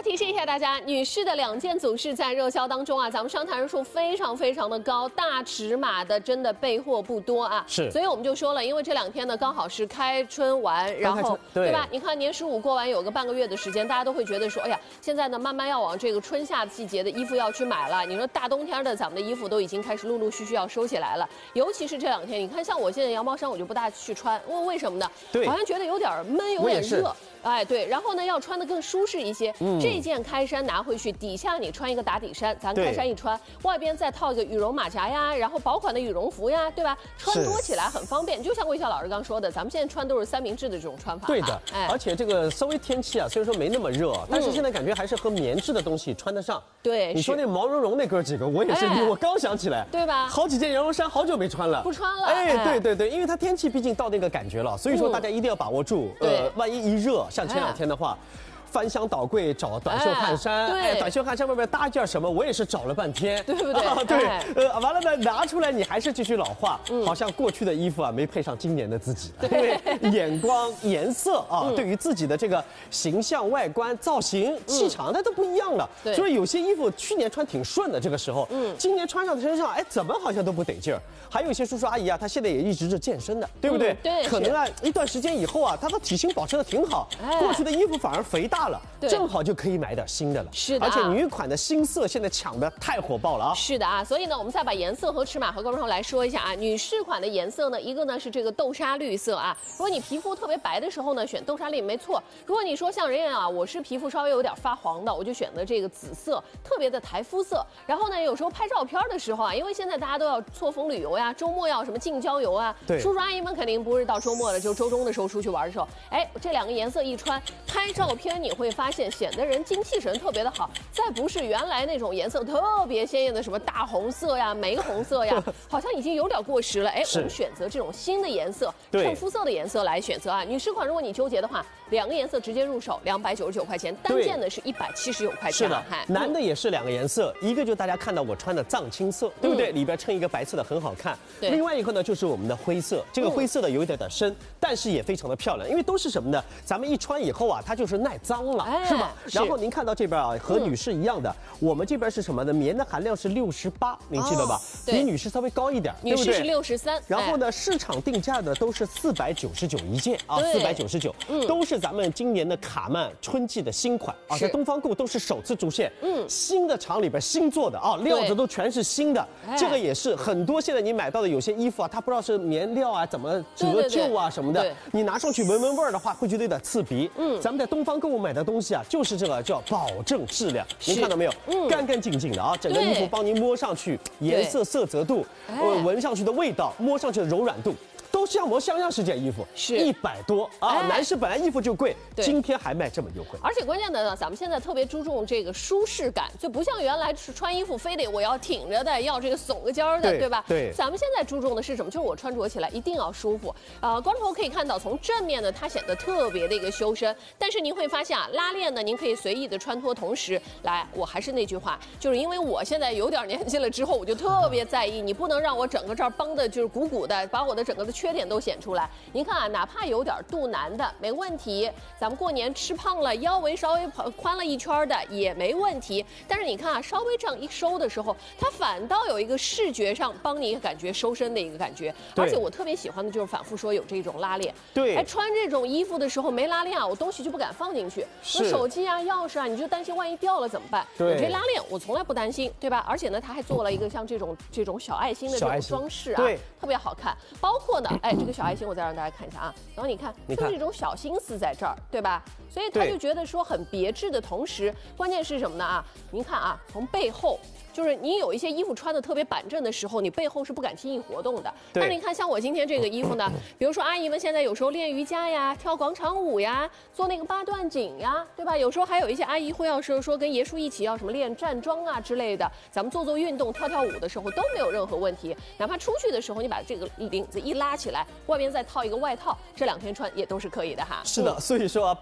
提示一下大家，女士的2件组是在热销当中啊，咱们商谈人数非常的高，大尺码的真的备货不多啊。 是， 所以我们就说了，因为这2天呢刚好是开春完，然后对吧？你看年15过完有个半个月的时间，大家都会觉得说，哎呀，现在呢慢慢要往这个春夏季节的衣服要去买了。你说大冬天的咱们的衣服都已经开始陆续要收起来了，尤其是这2天，你看像我现在羊毛衫我就不大去穿，为什么呢？ 对， 好像觉得有点闷，有点热。哎，对，然后呢，要穿的更舒适一些。这件开衫拿回去，底下你穿一个打底衫，咱开衫一穿，外边再套一个羽绒马甲呀，然后薄款的羽绒服呀，对吧？穿多起来很方便。就像魏笑老师刚说的，咱们现在穿都是三明治的这种穿法。 对的，而且这个稍微天气啊，虽然说没那么热，但是现在感觉还是和棉质的东西穿得上。 对， 你说那毛茸茸那哥几个，我也是，我刚想起来， 对吧？ 好几件羊绒衫好久没穿了， 不穿了。 哎，对，因为它天气毕竟到那个感觉了，所以说大家一定要把握住。万一一热，像前2天的话。翻箱倒柜找短袖汗衫，短袖汗衫外面搭件什么，我也是找了半天， 对不对？ 对，完了呢，拿出来你还是继续老化，好像过去的衣服啊没配上今年的自己，因为眼光、颜色啊，对于自己的这个形象、外观、造型、气场，那都不一样了。所以有些衣服去年穿挺顺的，这个时候，今年穿上身上，哎，怎么好像都不得劲儿。还有一些叔叔阿姨啊，他现在也一直是健身的，对不对？ 对， 可能啊一段时间以后啊，他的体型保持得挺好，过去的衣服反而肥大了，正好就可以买点新的了。 是的， 而且女款的新色现在抢的太火爆了啊！ 是的啊，所以呢，我们再把颜色和尺码和观众朋友来说一下啊。女士款的颜色呢，一个呢是这个豆沙绿色啊。如果你皮肤特别白的时候呢，选豆沙绿没错。如果你说像人家啊，我是皮肤稍微有点发黄的，我就选择这个紫色，特别的台肤色。然后呢，有时候拍照片的时候啊，因为现在大家都要错峰旅游呀，周末要什么近郊游啊，叔叔阿姨们肯定不是到周末了，就周中的时候出去玩的时候，哎，这2个颜色一穿，拍照片你会发现显得人精气神特别的好。再不是原来那种颜色特别鲜艳的什么大红色呀、玫红色呀，好像已经有点过时了。哎，我们选择这种新的颜色，衬肤色的颜色来选择啊。女士款如果你纠结的话，2个颜色直接入手299块钱，单件呢是179块钱。 是的，男的也是2个颜色，一个就大家看到我穿的藏青色，对不对？里边衬一个白色的很好看。另外一个呢就是我们的灰色，这个灰色的有一点深，但是也非常的漂亮，因为都是什么呢？咱们一穿以后啊，它就是耐脏了，是吧？然后您看到这边啊，和女士一样的，我们这边是什么呢？棉的含量是68，您记得吧？比女士稍微高一点， 女士是63。 然后呢，市场定价的都是499一件啊，499，都是咱们今年的卡曼春季的新款啊，在东方购都是首次出现，新的厂里边新做的啊，料子都全是新的，这个也是很多现在你买到的有些衣服啊，它不知道是棉料啊，怎么折旧啊什么的，你拿上去闻味儿的话，会觉得有点刺鼻。咱们在东方购物买的东西啊，就是这个叫保证质量，您看到没有？干干净净的啊，整个衣服帮您摸上去，颜色色泽度，闻上去的味道，摸上去的柔软度。都像模像样是件衣服，是100多啊！男士本来衣服就贵，今天还卖这么优惠。 而且关键的呢，咱们现在特别注重这个舒适感，就不像原来穿衣服非得我要挺着的，要这个耸个尖儿的，对吧？ 对。 咱们现在注重的是什么？就是我穿着起来一定要舒服。观众朋友可以看到，从正面呢，它显得特别的一个修身，但是您会发现啊，拉链呢，您可以随意的穿脱，同时来，我还是那句话，就是因为我现在有点年纪了之后，我就特别在意，你不能让我整个这儿绷的就是鼓鼓的，把我的整个的缺点都显出来。您看啊，哪怕有点肚腩的没问题，咱们过年吃胖了，腰围稍微宽了一圈的也没问题。但是你看啊，稍微这样一收的时候，它反倒有一个视觉上帮你感觉收身的一个感觉。而且我特别喜欢的就是反复说有这种拉链。 对， 哎，穿这种衣服的时候没拉链啊，我东西就不敢放进去。我手机啊、钥匙啊，你就担心万一掉了怎么办？有这拉链，我从来不担心，对吧？而且呢，它还做了一个像这种小爱心的这种装饰啊，对，特别好看。包括呢，哎，这个小爱心我再让大家看一下啊，然后你看，就这种小心思在这儿，对吧？所以他就觉得说很别致的同时，关键是什么呢啊？您看啊，从背后。就是你有一些衣服穿的特别板正的时候，你背后是不敢轻易活动的。但是你看，像我今天这个衣服呢，比如说阿姨们现在有时候练瑜伽呀、跳广场舞呀、做那个8段锦呀，对吧？有时候还有一些阿姨会要是说跟爷叔一起要什么练站桩啊之类的，咱们做运动、跳舞的时候都没有任何问题。哪怕出去的时候，你把这个领子一拉起来，外边再套一个外套，这2天穿也都是可以的哈。 是的，所以说啊。